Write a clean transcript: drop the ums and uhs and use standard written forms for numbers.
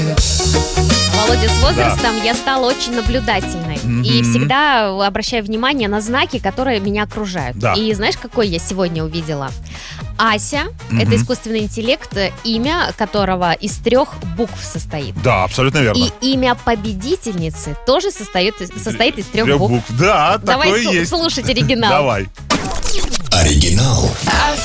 Володя, с возрастом я стала очень наблюдательной. И всегда обращаю внимание на знаки, которые меня окружают. Да. И знаешь, какой я сегодня увидела? Ася, это искусственный интеллект, имя которого из 3 букв состоит. Да, абсолютно верно. И имя победительницы тоже состоит из 3 букв. Да, Давай такое есть. слушать оригинал. Давай. Оригинал.